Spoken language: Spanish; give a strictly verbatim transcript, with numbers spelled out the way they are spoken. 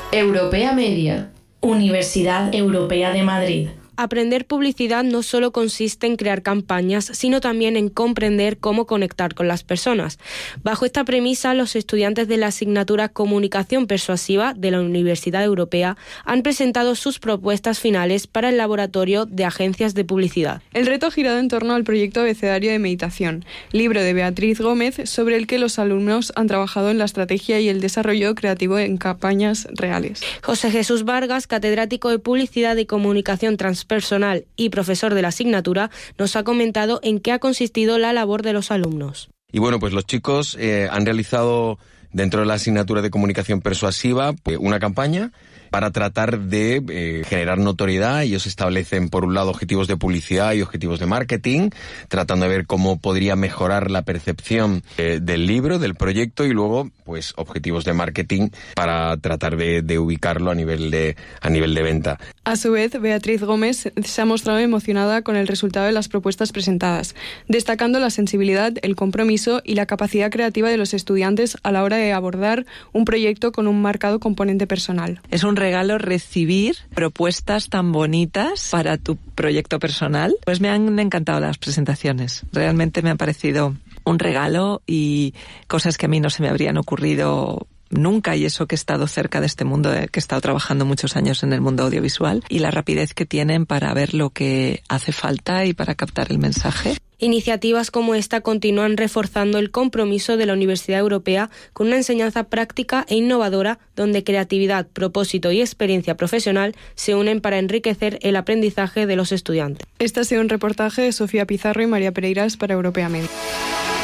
Europea Media. Universidad Europea de Madrid. Aprender publicidad no solo consiste en crear campañas, sino también en comprender cómo conectar con las personas. Bajo esta premisa, los estudiantes de la asignatura Comunicación Persuasiva de la Universidad Europea han presentado sus propuestas finales para el laboratorio de agencias de publicidad. El reto ha girado en torno al proyecto Abecedario de Meditación, libro de Beatriz Gómez, sobre el que los alumnos han trabajado en la estrategia y el desarrollo creativo en campañas reales. José Jesús Vargas, catedrático de Publicidad y Comunicación Transpersonal y profesor de la asignatura, nos ha comentado en qué ha consistido la labor de los alumnos. Y bueno, pues los chicos eh, han realizado dentro de la asignatura de Comunicación Persuasiva pues, una campaña para tratar de eh, generar notoriedad. Ellos establecen, por un lado, objetivos de publicidad y objetivos de marketing, tratando de ver cómo podría mejorar la percepción eh, del libro, del proyecto, y luego, pues, objetivos de marketing para tratar de, de ubicarlo a nivel de, a nivel de venta. A su vez, Beatriz Gómez se ha mostrado emocionada con el resultado de las propuestas presentadas, destacando la sensibilidad, el compromiso y la capacidad creativa de los estudiantes a la hora de abordar un proyecto con un marcado componente personal. Es un regalo recibir propuestas tan bonitas para tu proyecto personal. Pues me han encantado las presentaciones. Realmente me ha parecido un regalo y cosas que a mí no se me habrían ocurrido nunca, y eso que he estado cerca de este mundo, que he estado trabajando muchos años en el mundo audiovisual, y la rapidez que tienen para ver lo que hace falta y para captar el mensaje. Iniciativas como esta continúan reforzando el compromiso de la Universidad Europea con una enseñanza práctica e innovadora donde creatividad, propósito y experiencia profesional se unen para enriquecer el aprendizaje de los estudiantes. Este ha sido un reportaje de Sofía Pizarro y María Pereiras para Europea Media.